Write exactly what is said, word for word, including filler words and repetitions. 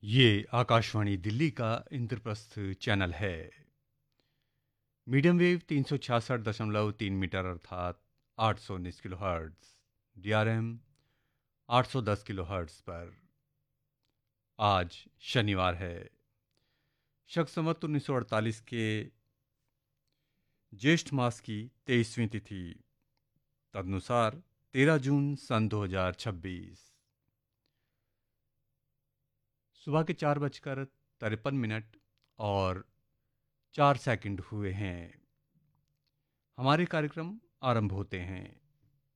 ये आकाशवाणी दिल्ली का इंद्रप्रस्थ चैनल है। मीडियम वेव तीन सौ छियासठ दशमलव तीन मीटर अर्थात आठ सौ उन्नीस kilo hertz, D R M आठ सौ दस किलो हर्ट्ज पर आज शनिवार है। शक संवत उन्नीस सौ अड़तालीस के ज्येष्ठ मास की तेईसवीं तिथि, तदनुसार तेरह जून सन दो हजार छब्बीस। सुबह के चार बजकर तिरपन मिनट और चार सेकंड हुए हैं। हमारे कार्यक्रम आरंभ होते हैं।